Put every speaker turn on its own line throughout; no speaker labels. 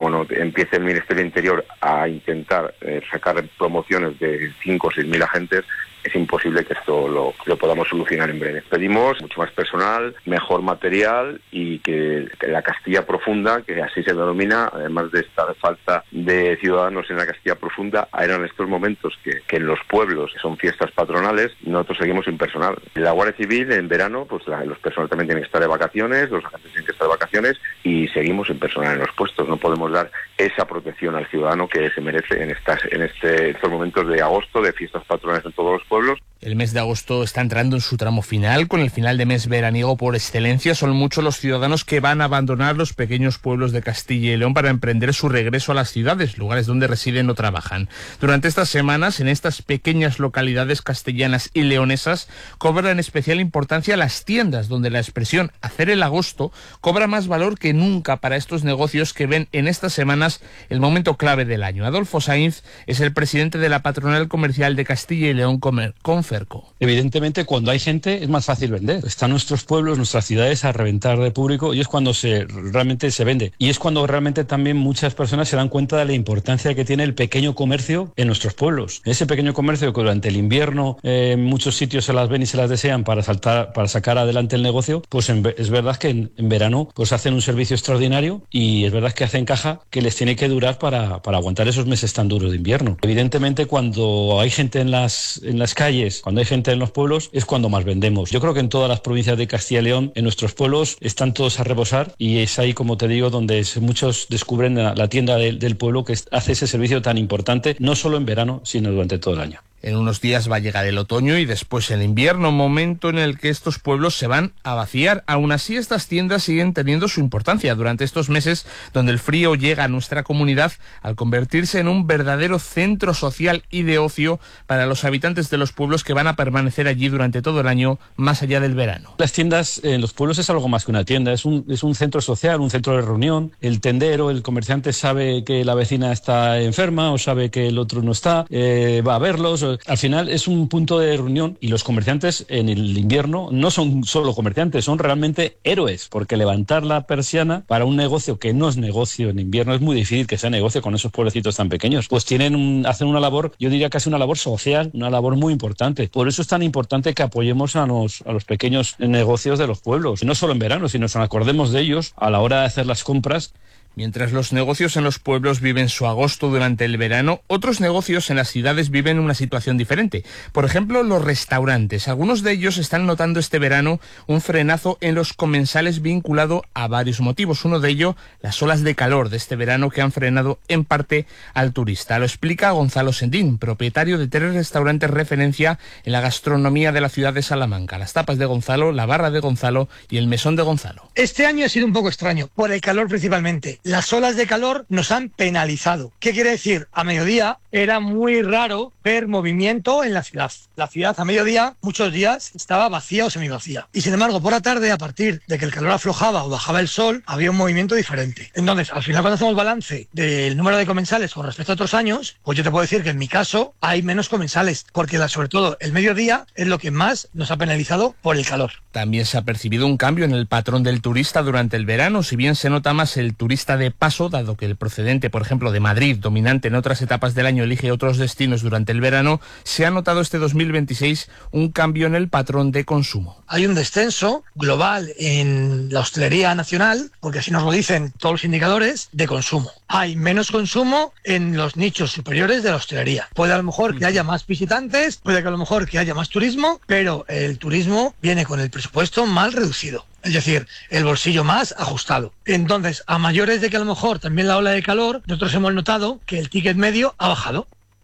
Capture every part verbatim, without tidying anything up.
cuando empiece el Ministerio del Interior a intentar eh, sacar promociones de cinco o seis mil agentes, es imposible que esto lo, lo podamos solucionar en breve. Pedimos mucho más personal, mejor material y que, que la Castilla Profunda, que así se denomina, además de esta falta de ciudadanos en la Castilla Profunda, eran estos momentos que, que en los pueblos, que son fiestas patronales, nosotros seguimos sin personal. La Guardia Civil en verano, pues la, los personal también tienen que estar de vacaciones, los agentes tienen que estar de vacaciones y seguimos sin personal en los puestos. No podemos dar esa protección al ciudadano que se merece en estas en este, estos momentos de agosto, de fiestas patronales en todos los pueblos.
El mes de agosto está entrando en su tramo final, con el final de mes veraniego por excelencia. Son muchos los ciudadanos que van a abandonar los pequeños pueblos de Castilla y León para emprender su regreso a las ciudades, lugares donde residen o trabajan. Durante estas semanas, en estas pequeñas localidades castellanas y leonesas, cobran especial importancia las tiendas, donde la expresión hacer el agosto cobra más valor que nunca para estos negocios que ven en estas semanas el momento clave del año. Adolfo Sainz es el presidente de la Patronal Comercial de Castilla y León, Conferco.
Evidentemente, cuando hay gente es más fácil vender. Están nuestros pueblos, nuestras ciudades a reventar de público y es cuando se realmente se vende. Y es cuando realmente también muchas personas se dan cuenta de la importancia que tiene el pequeño comercio en nuestros pueblos. Ese pequeño comercio que durante el invierno eh, en muchos sitios se las ven y se las desean para saltar, para sacar adelante el negocio, pues en, es verdad que en, en verano pues hacen un servicio extraordinario y es verdad que hacen caja que les tiene que durar para, para aguantar esos meses tan duros de invierno. Evidentemente, cuando hay gente en las, en las calles, cuando hay gente en los pueblos, es cuando más vendemos. Yo creo que en todas las provincias de Castilla y León, en nuestros pueblos, están todos a rebosar y es ahí, como te digo, donde muchos descubren la, la tienda de, del pueblo que hace ese servicio tan importante, no solo en verano, sino durante todo el año.
En unos días va a llegar el otoño y después el invierno, momento en el que estos pueblos se van a vaciar. Aún así, estas tiendas siguen teniendo su importancia durante estos meses donde el frío llega a nuestra comunidad al convertirse en un verdadero centro social y de ocio para los habitantes de los pueblos que van a permanecer allí durante todo el año, más allá del verano.
Las tiendas en los pueblos es algo más que una tienda, es un, es un centro social, un centro de reunión. El tendero, el comerciante sabe que la vecina está enferma o sabe que el otro no está, eh, va a verlos. Al final es un punto de reunión y los comerciantes en el invierno no son solo comerciantes, son realmente héroes, porque levantar la persiana para un negocio que no es negocio en invierno es muy difícil que sea negocio con esos pueblecitos tan pequeños. Pues tienen un, hacen una labor, yo diría casi una labor social, una labor muy importante. Por eso es tan importante que apoyemos a los, a los pequeños negocios de los pueblos, y no solo en verano, sino que nos acordemos de ellos a la hora de hacer las compras.
Mientras los negocios en los pueblos viven su agosto durante el verano, otros negocios en las ciudades viven una situación diferente. Por ejemplo, los restaurantes. Algunos de ellos están notando este verano un frenazo en los comensales vinculado a varios motivos. Uno de ellos, las olas de calor de este verano que han frenado en parte al turista. Lo explica Gonzalo Sendín, propietario de tres restaurantes referencia en la gastronomía de la ciudad de Salamanca. Las Tapas de Gonzalo, la Barra de Gonzalo y el Mesón de Gonzalo.
Este año ha sido un poco extraño, por el calor principalmente. Las olas de calor nos han penalizado. ¿Qué quiere decir? A mediodía era muy raro ver movimiento en la ciudad. La ciudad a mediodía, muchos días, estaba vacía o semivacía. Y sin embargo, por la tarde, a partir de que el calor aflojaba o bajaba el sol, había un movimiento diferente. Entonces, al final, cuando hacemos balance del número de comensales con respecto a otros años, pues yo te puedo decir que en mi caso hay menos comensales, porque la, sobre todo el mediodía es lo que más nos ha penalizado por el calor.
También se ha percibido un cambio en el patrón del turista durante el verano, si bien se nota más el turista de paso, dado que el procedente, por ejemplo, de Madrid, dominante en otras etapas del año, elige otros destinos durante el verano, se ha notado este dos mil veintiséis un cambio en el patrón de consumo.
Hay un descenso global en la hostelería nacional, porque así nos lo dicen todos los indicadores, de consumo. Hay menos consumo en los nichos superiores de la hostelería. Puede a lo mejor que haya más visitantes, puede que a lo mejor que haya más turismo, pero el turismo viene con el presupuesto mal reducido. Es decir, el bolsillo más ajustado. Entonces, a mayores de que a lo mejor también la ola de calor, nosotros hemos notado que el ticket medio ha bajado.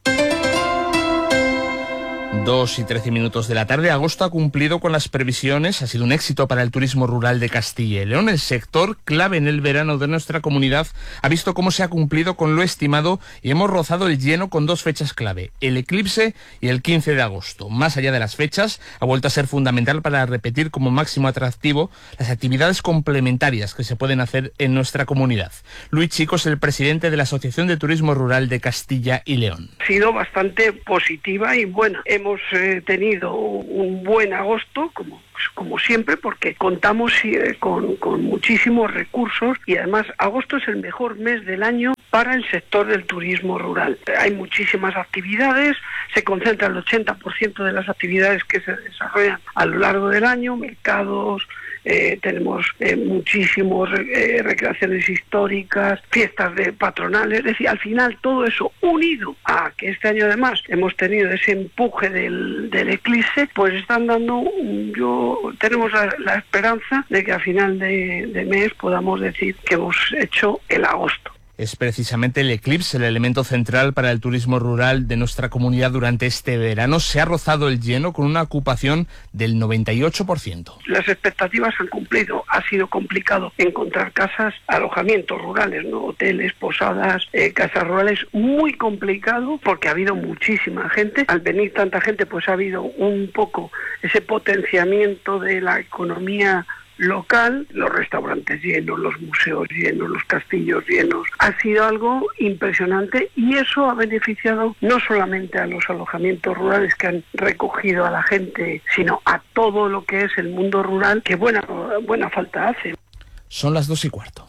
dos y trece minutos de la tarde. Agosto ha cumplido con las previsiones, ha sido un éxito para el turismo rural de Castilla y León. El sector clave en el verano de nuestra comunidad ha visto cómo se ha cumplido con lo estimado y hemos rozado el lleno con dos fechas clave, el eclipse y el quince de agosto. Más allá de las fechas, ha vuelto a ser fundamental para repetir como máximo atractivo las actividades complementarias que se pueden hacer en nuestra comunidad. Luis Chico es el presidente de la Asociación de Turismo Rural de Castilla y León.
Ha sido bastante positiva y buena. Hemos eh, tenido un buen agosto, como, como siempre, porque contamos eh, con, con muchísimos recursos y además agosto es el mejor mes del año para el sector del turismo rural. Hay muchísimas actividades, se concentra el ochenta por ciento de las actividades que se desarrollan a lo largo del año, mercados, eh, tenemos eh, muchísimos eh, recreaciones históricas, fiestas de patronales, es decir, al final todo eso unido a que este año además hemos tenido ese empuje del, del eclipse, pues están dando, yo tenemos la, la esperanza de que a final de, de mes podamos decir que hemos hecho el agosto.
Es precisamente el eclipse el elemento central para el turismo rural de nuestra comunidad durante este verano. Se ha rozado el lleno con una ocupación del noventa y ocho por ciento.
Las expectativas se han cumplido. Ha sido complicado encontrar casas, alojamientos rurales, ¿no? Hoteles, posadas, eh, casas rurales, muy complicado porque ha habido muchísima gente. Al venir tanta gente, pues ha habido un poco ese potenciamiento de la economía local, los restaurantes llenos, los museos llenos, los castillos llenos. Ha sido algo impresionante y eso ha beneficiado no solamente a los alojamientos rurales que han recogido a la gente, sino a todo lo que es el mundo rural, que buena, buena falta hace.
Son las dos y cuarto.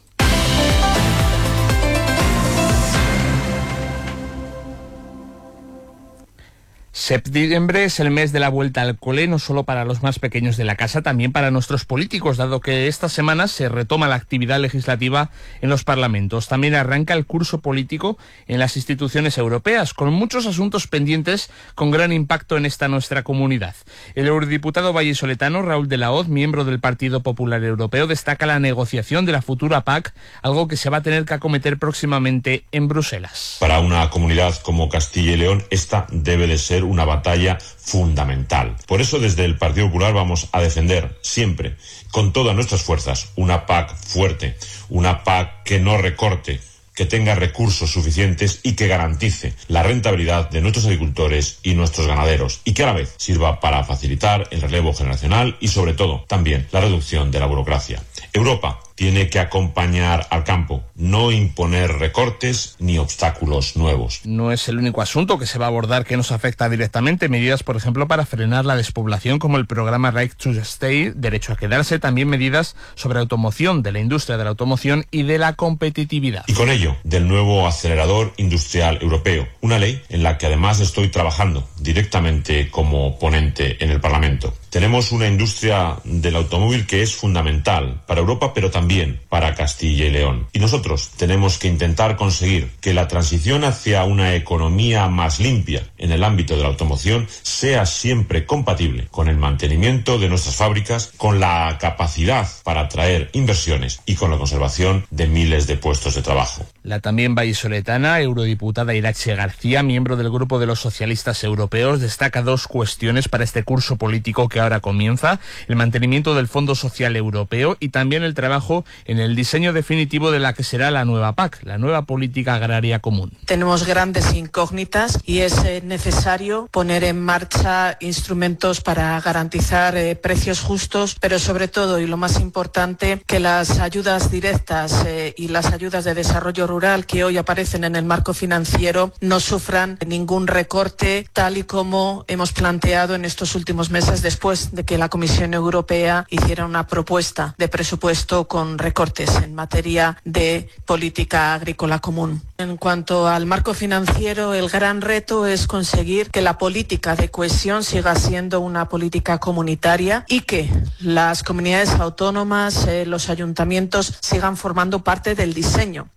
Septiembre es el mes de la vuelta al cole, no solo para los más pequeños de la casa, también para nuestros políticos, dado que esta semana se retoma la actividad legislativa en los parlamentos. También arranca el curso político en las instituciones europeas, con muchos asuntos pendientes con gran impacto en esta nuestra comunidad. El eurodiputado vallisoletano Raúl de la Hoz, miembro del Partido Popular Europeo, destaca la negociación de la futura P A C, algo que se va a tener que acometer próximamente en Bruselas.
Para una comunidad como Castilla y León, esta debe de ser una batalla fundamental. Por eso desde el Partido Popular vamos a defender siempre, con todas nuestras fuerzas, una P A C fuerte, una P A C que no recorte, que tenga recursos suficientes y que garantice la rentabilidad de nuestros agricultores y nuestros ganaderos, y que a la vez sirva para facilitar el relevo generacional y sobre todo también la reducción de la burocracia. Europa tiene que acompañar al campo, no imponer recortes ni obstáculos nuevos.
No es el único asunto que se va a abordar que nos afecta directamente. Medidas, por ejemplo, para frenar la despoblación, como el programa Right to Stay, derecho a quedarse, también medidas sobre automoción, de la industria de la automoción y de la competitividad.
Y con ello, del nuevo acelerador industrial europeo, una ley en la que además estoy trabajando directamente como ponente en el Parlamento. Tenemos una industria del automóvil que es fundamental para Europa, pero también para Castilla y León. Y nosotros tenemos que intentar conseguir que la transición hacia una economía más limpia en el ámbito de la automoción sea siempre compatible con el mantenimiento de nuestras fábricas, con la capacidad para atraer inversiones y con la conservación de miles de puestos de trabajo.
La también vallisoletana, eurodiputada Irache García, miembro del Grupo de los Socialistas Europeos, destaca dos cuestiones para este curso político que ahora comienza: el mantenimiento del Fondo Social Europeo y también el trabajo en el diseño definitivo de la que será la nueva P A C, la nueva Política Agraria Común.
Tenemos grandes incógnitas y es eh, necesario poner en marcha instrumentos para garantizar eh, precios justos, pero sobre todo, y lo más importante, que las ayudas directas eh, y las ayudas de desarrollo rural que hoy aparecen en el marco financiero no sufran ningún recorte, tal y como hemos planteado en estos últimos meses después de que la Comisión Europea hiciera una propuesta de presupuesto con recortes en materia de política agrícola común. En cuanto al marco financiero, el gran reto es conseguir que la política de cohesión siga siendo una política comunitaria y que las comunidades autónomas, eh, los ayuntamientos sigan formando parte del diseño.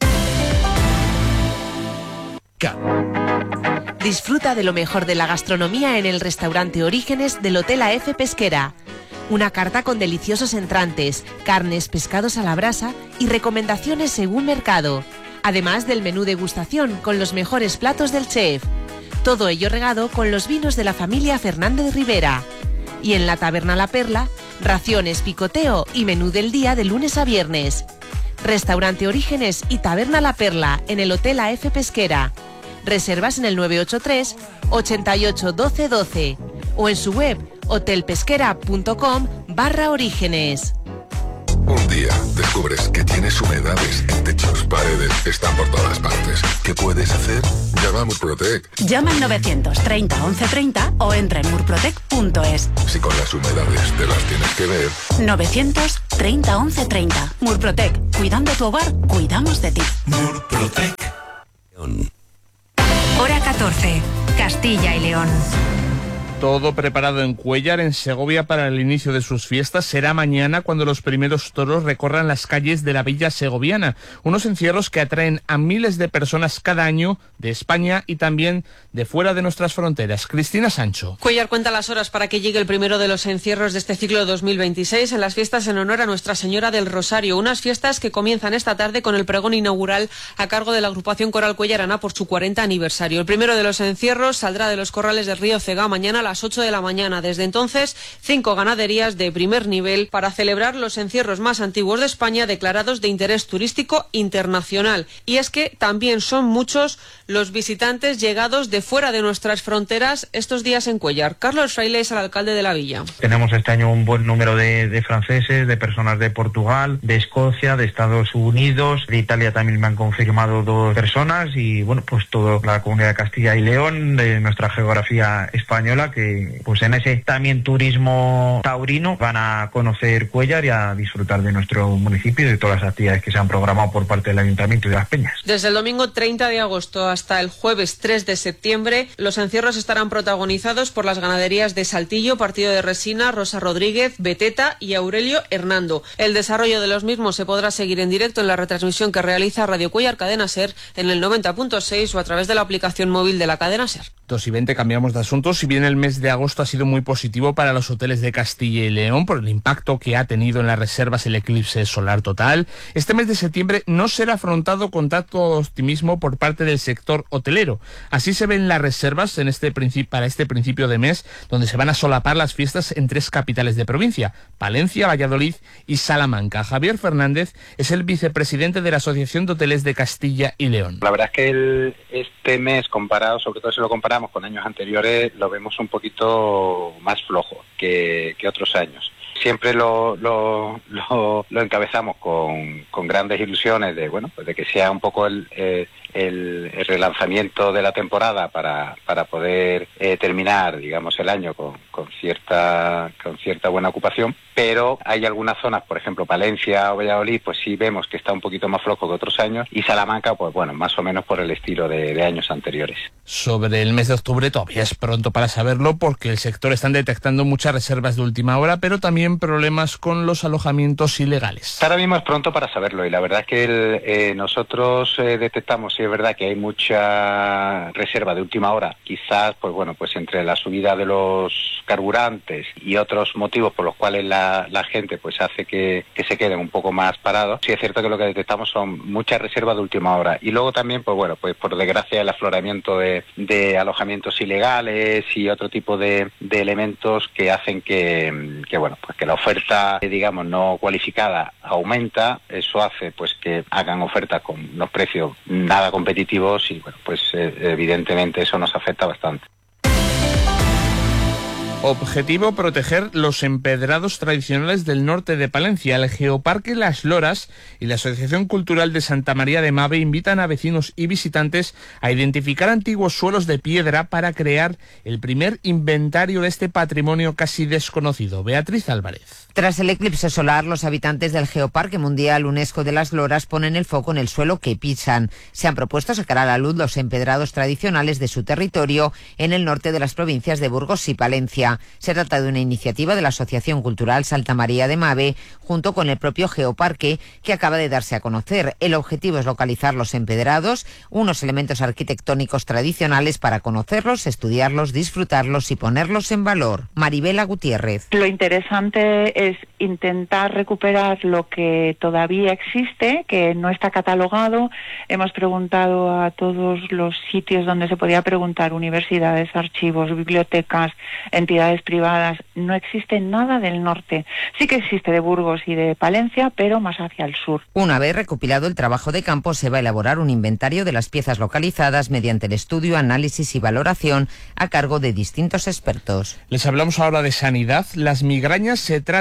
Disfruta de lo mejor de la gastronomía en el restaurante Orígenes del Hotel A F Pesquera. Una carta con deliciosos entrantes, carnes, pescados a la brasa y recomendaciones según mercado. Además del menú degustación con los mejores platos del chef. Todo ello regado con los vinos de la familia Fernández Rivera. Y en la Taberna La Perla, raciones, picoteo y menú del día de lunes a viernes. Restaurante Orígenes y Taberna La Perla en el Hotel A F Pesquera. Reservas en el nueve ocho tres, ochenta y ocho, doce, doce o en su web hotelpesquera punto com barra orígenes.
Un día descubres que tienes humedades en techos, paredes, están por todas partes. ¿Qué puedes hacer? Llama a Murprotec.
Llama al novecientos treinta, once treinta o entra en murprotec punto es.
Si con las humedades te las tienes que ver.
novecientos treinta, once treinta. Murprotec. Cuidando tu hogar, cuidamos de ti.
Murprotec.
Castilla y León.
Todo preparado en Cuéllar, en Segovia, para el inicio de sus fiestas. Será mañana cuando los primeros toros recorran las calles de la villa segoviana. Unos encierros que atraen a miles de personas cada año de España y también de fuera de nuestras fronteras. Cristina Sancho.
Cuéllar cuenta las horas para que llegue el primero de los encierros de este ciclo dos mil veintiséis en las fiestas en honor a Nuestra Señora del Rosario. Unas fiestas que comienzan esta tarde con el pregón inaugural a cargo de la agrupación coral cuellarana por su cuarenta aniversario. El primero de los encierros saldrá de los corrales del río Cegá mañana a las ocho de la mañana. Desde entonces, cinco ganaderías de primer nivel para celebrar los encierros más antiguos de España declarados de interés turístico internacional. Y es que también son muchos los visitantes llegados de fuera de nuestras fronteras estos días en Cuéllar. Carlos Fraile es el alcalde de la villa.
Tenemos este año un buen número de, de franceses, de personas de Portugal, de Escocia, de Estados Unidos, de Italia también me han confirmado dos personas y bueno, pues toda la comunidad de Castilla y León, de nuestra geografía española, que pues en ese también turismo taurino van a conocer Cuéllar y a disfrutar de nuestro municipio y de todas las actividades que se han programado por parte del Ayuntamiento y de las Peñas.
Desde el domingo treinta de agosto hasta el jueves tres de septiembre, los encierros estarán protagonizados por las ganaderías de Saltillo, Partido de Resina, Rosa Rodríguez, Beteta y Aurelio Hernando. El desarrollo de los mismos se podrá seguir en directo en la retransmisión que realiza Radio Cuéllar Cadena Ser en el noventa punto seis o a través de la aplicación móvil de la cadena Ser.
dos y veinte, cambiamos de asunto. Si bien el mes de agosto ha sido muy positivo para los hoteles de Castilla y León por el impacto que ha tenido en las reservas el eclipse solar total, este mes de septiembre no será afrontado con tanto optimismo por parte del sector hotelero. Así se ven las reservas en este principio, para este principio de mes, donde se van a solapar las fiestas en tres capitales de provincia: Palencia, Valladolid y Salamanca. Javier Fernández es el vicepresidente de la Asociación de Hoteles de Castilla y León.
La verdad es que el, este mes, comparado, sobre todo si lo comparamos con años anteriores, lo vemos un poquito más flojo que, que otros años. Siempre lo, lo, lo, lo encabezamos con, con grandes ilusiones de bueno pues de que sea un poco el, eh, el, el relanzamiento de la temporada para, para poder eh, terminar, digamos, el año con, con cierta con cierta buena ocupación, pero hay algunas zonas, por ejemplo Palencia o Valladolid, pues sí vemos que está un poquito más flojo que otros años, y Salamanca, pues bueno, más o menos por el estilo de, de años anteriores.
Sobre el mes de octubre todavía es pronto para saberlo, porque el sector están detectando muchas reservas de última hora, pero también problemas con los alojamientos ilegales.
Ahora mismo es pronto para saberlo, y la verdad es que el, eh, nosotros eh, detectamos, sí es verdad que hay mucha reserva de última hora, quizás pues bueno pues entre la subida de los carburantes y otros motivos por los cuales la, la gente pues hace que, que se queden un poco más parados. Sí es cierto que lo que detectamos son muchas reservas de última hora, y luego también pues bueno pues por desgracia el afloramiento de, de alojamientos ilegales y otro tipo de, de elementos que hacen que, que bueno pues que la oferta, digamos, no cualificada aumenta. Eso hace pues que hagan ofertas con unos precios nada competitivos y bueno pues eh, evidentemente eso nos afecta bastante.
Objetivo: proteger los empedrados tradicionales del norte de Palencia. El Geoparque Las Loras y la Asociación Cultural de Santa María de Mave invitan a vecinos y visitantes a identificar antiguos suelos de piedra para crear el primer inventario de este patrimonio casi desconocido. Beatriz Álvarez.
Tras el eclipse solar, los habitantes del Geoparque Mundial UNESCO de Las Loras ponen el foco en el suelo que pisan. Se han propuesto sacar a la luz los empedrados tradicionales de su territorio en el norte de las provincias de Burgos y Palencia. Se trata de una iniciativa de la Asociación Cultural Santa María de Mave, junto con el propio Geoparque, que acaba de darse a conocer. El objetivo es localizar los empedrados, unos elementos arquitectónicos tradicionales, para conocerlos, estudiarlos, disfrutarlos y ponerlos en valor. Maribela Gutiérrez.
Lo interesante es intentar recuperar lo que todavía existe, que no está catalogado. Hemos preguntado a todos los sitios donde se podía preguntar, universidades, archivos, bibliotecas, entidades privadas. No existe nada del norte. Sí que existe de Burgos y de Palencia, pero más hacia el sur.
Una vez recopilado el trabajo de campo, se va a elaborar un inventario de las piezas localizadas mediante el estudio, análisis y valoración a cargo de distintos expertos.
Les hablamos ahora de sanidad. Las migrañas se tratan, pero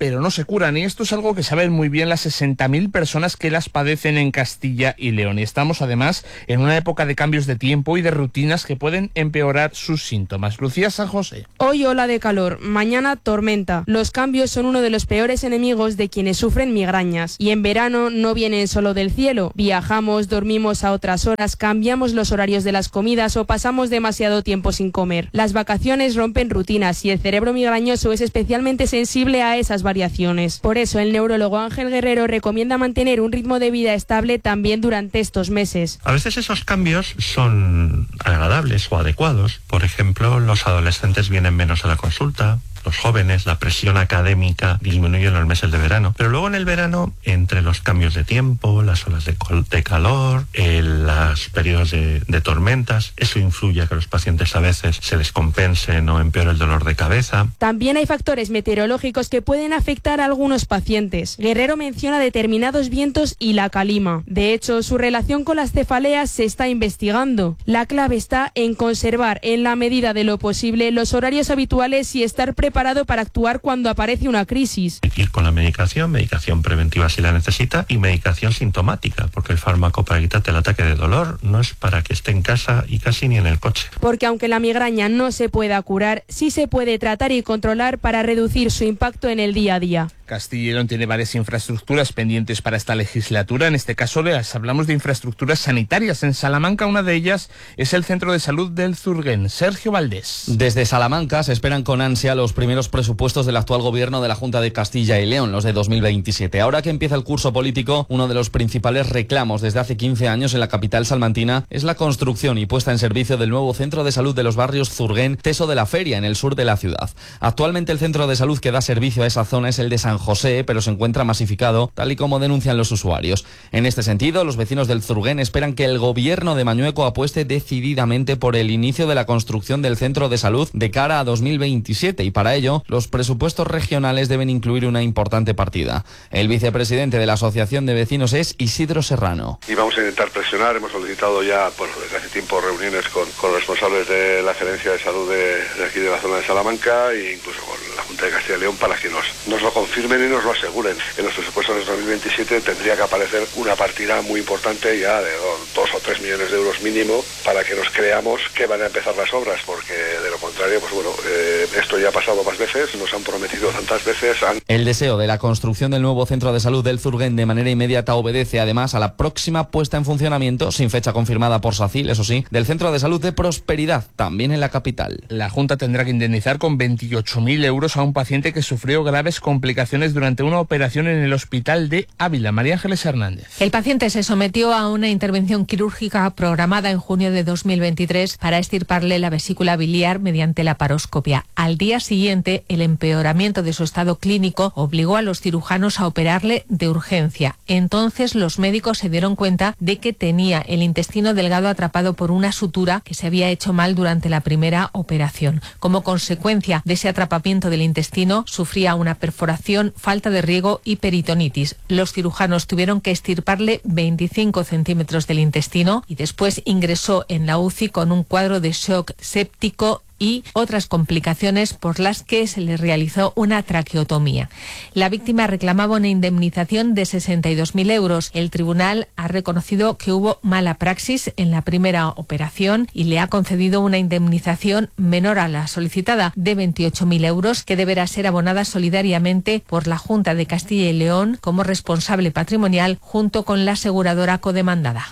pero no se curan, y esto es algo que saben muy bien las sesenta mil personas que las padecen en Castilla y León. Y estamos además en una época de cambios de tiempo y de rutinas que pueden empeorar sus síntomas. Lucía San José.
Hoy ola de calor, mañana tormenta. Los cambios son uno de los peores enemigos de quienes sufren migrañas. Y en verano no vienen solo del cielo. Viajamos, dormimos a otras horas, cambiamos los horarios de las comidas o pasamos demasiado tiempo sin comer. Las vacaciones rompen rutinas y el cerebro migrañoso es especialmente sensible a esas variaciones. Por eso el neurólogo Ángel Guerrero recomienda mantener un ritmo de vida estable también durante estos meses.
A veces esos cambios son agradables o adecuados. Por ejemplo, los adolescentes vienen menos a la consulta. Los jóvenes, la presión académica disminuye en los meses de verano. Pero luego en el verano, entre los cambios de tiempo, las olas de, de calor, eh, los periodos de, de tormentas, eso influye a que los pacientes a veces se descompensen o empeore el dolor de cabeza.
También hay factores meteorológicos que pueden afectar a algunos pacientes. Guerrero menciona determinados vientos y la calima. De hecho, su relación con las cefaleas se está investigando. La clave está en conservar, en la medida de lo posible, los horarios habituales y estar preparados preparado para actuar cuando aparece una crisis.
Ir con la medicación, medicación preventiva si la necesita y medicación sintomática, porque el fármaco para quitarte el ataque de dolor no es para que esté en casa y casi ni en el coche.
Porque aunque la migraña no se pueda curar, sí se puede tratar y controlar para reducir su impacto en el día a día.
Castilla y León tiene varias infraestructuras pendientes para esta legislatura. En este caso les hablamos de infraestructuras sanitarias. En Salamanca una de ellas es el Centro de Salud del Zurguén. Sergio Valdés.
Desde Salamanca se esperan con ansia los primeros presupuestos del actual gobierno de la Junta de Castilla y León, los de dos mil veintisiete. Ahora que empieza el curso político, uno de los principales reclamos desde hace quince años en la capital salmantina es la construcción y puesta en servicio del nuevo Centro de Salud de los barrios Zurguén, Teso de la Feria, en el sur de la ciudad. Actualmente el centro de salud que da servicio a esa zona es el de San José, pero se encuentra masificado, tal y como denuncian los usuarios. En este sentido, los vecinos del Zurguén esperan que el gobierno de Mañueco apueste decididamente por el inicio de la construcción del centro de salud de cara a dos mil veintisiete, y para ello los presupuestos regionales deben incluir una importante partida. El vicepresidente de la Asociación de Vecinos es Isidro Serrano.
Y vamos a intentar presionar, hemos solicitado ya pues, desde hace tiempo reuniones con, con responsables de la Gerencia de Salud de, de aquí de la zona de Salamanca e incluso con la Junta de Castilla y León para que nos, nos lo confirmen y nos lo aseguren. En los presupuestos de dos mil veintisiete tendría que aparecer una partida muy importante ya de dos o tres millones de euros mínimo para que nos creamos que van a empezar las obras, porque de lo contrario, pues bueno, eh, esto ya ha pasado más veces, nos han prometido tantas veces. Han...
El deseo de la construcción del nuevo centro de salud del Zurguén de manera inmediata obedece además a la próxima puesta en funcionamiento, sin fecha confirmada por SACIL, eso sí, del Centro de Salud de Prosperidad, también en la capital.
La Junta tendrá que indemnizar con veintiocho mil euros a un paciente que sufrió graves complicaciones durante una operación en el hospital de Ávila. María Ángeles Hernández.
El paciente se sometió a una intervención quirúrgica programada en junio de dos mil veintitrés para extirparle la vesícula biliar mediante la paroscopia. Al día siguiente, el empeoramiento de su estado clínico obligó a los cirujanos a operarle de urgencia. Entonces los médicos se dieron cuenta de que tenía el intestino delgado atrapado por una sutura que se había hecho mal durante la primera operación. Como consecuencia de ese atrapamiento del intestino, sufría una perforación, falta de riego y peritonitis. Los cirujanos tuvieron que extirparle veinticinco centímetros del intestino y después ingresó en la U C I con un cuadro de shock séptico y otras complicaciones por las que se le realizó una traqueotomía. La víctima reclamaba una indemnización de sesenta y dos mil euros. El tribunal ha reconocido que hubo mala praxis en la primera operación y le ha concedido una indemnización menor a la solicitada de veintiocho mil euros, que deberá ser abonada solidariamente por la Junta de Castilla y León como responsable patrimonial junto con la aseguradora codemandada.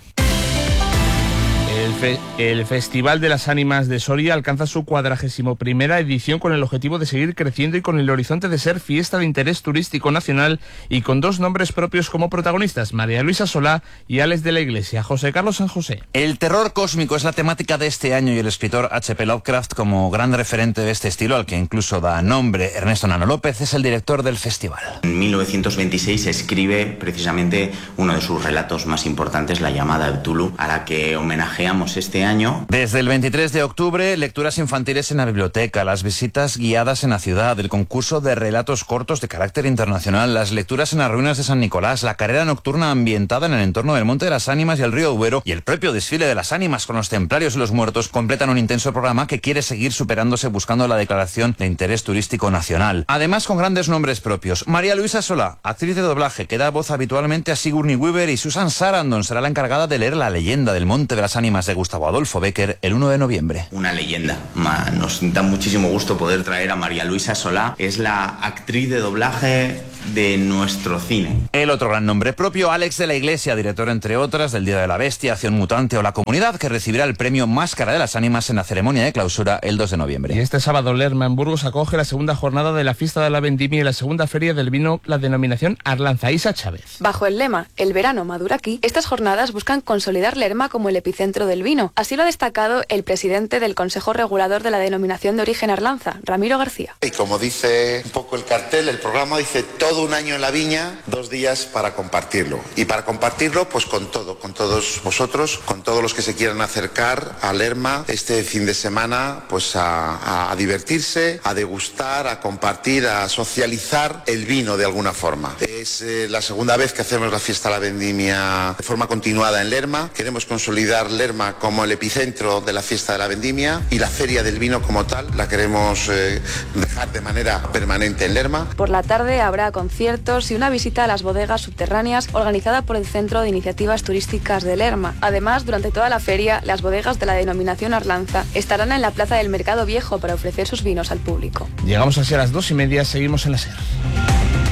El, fe, el Festival de las Ánimas de Soria alcanza su cuadragésimo primera edición con el objetivo de seguir creciendo y con el horizonte de ser fiesta de interés turístico nacional y con dos nombres propios como protagonistas, María Luisa Solá y Alex de la Iglesia. José Carlos San José.
El terror cósmico es la temática de este año y el escritor H P Lovecraft, como gran referente de este estilo, al que incluso da nombre Ernesto Nano López, es el director del festival.
En mil novecientos veintiséis escribe precisamente uno de sus relatos más importantes, La llamada de Cthulhu, a la que homenajeamos tenemos este año.
Desde el veintitrés de octubre, lecturas infantiles en la biblioteca, las visitas guiadas en la ciudad, el concurso de relatos cortos de carácter internacional, las lecturas en las ruinas de San Nicolás, la carrera nocturna ambientada en el entorno del Monte de las Ánimas y el río Duero y el propio desfile de las ánimas con los templarios y los muertos completan un intenso programa que quiere seguir superándose buscando la declaración de interés turístico nacional. Además, con grandes nombres propios. María Luisa Solá, actriz de doblaje que da voz habitualmente a Sigourney Weaver, y Susan Sarandon será la encargada de leer La leyenda del Monte de las Ánimas de Gustavo Adolfo Bécquer el uno de noviembre.
Una leyenda. Ma, nos da muchísimo gusto poder traer a María Luisa Solá. Es la actriz de doblaje de nuestro cine.
El otro gran nombre propio, Alex de la Iglesia, director entre otras del Día de la Bestia, Acción Mutante o La Comunidad, que recibirá el premio Máscara de las Ánimas en la ceremonia de clausura el dos de noviembre.
Y este sábado Lerma en Burgos acoge la segunda jornada de la Fiesta de la Vendimia y la segunda Feria del Vino, la denominación Arlanza. Isa Chávez.
Bajo el lema El verano madura aquí, estas jornadas buscan consolidar Lerma como el epicentro del vino. Así lo ha destacado el presidente del Consejo Regulador de la denominación de origen Arlanza, Ramiro García.
Y como dice un poco el cartel, el programa dice todo un año en la viña, dos días para compartirlo. Y para compartirlo, pues con todo, con todos vosotros, con todos los que se quieran acercar a Lerma este fin de semana, pues a, a divertirse, a degustar, a compartir, a socializar el vino de alguna forma. Es eh, la segunda vez que hacemos la fiesta de la vendimia de forma continuada en Lerma. Queremos consolidar Lerma como el epicentro de la fiesta de la vendimia, y la feria del vino como tal la queremos eh, dejar de manera permanente en Lerma.
Por la tarde habrá conciertos y una visita a las bodegas subterráneas organizada por el Centro de Iniciativas Turísticas de Lerma. Además, durante toda la feria, las bodegas de la denominación Arlanza estarán en la plaza del Mercado Viejo para ofrecer sus vinos al público.
Llegamos así a las dos y media, seguimos en la SER.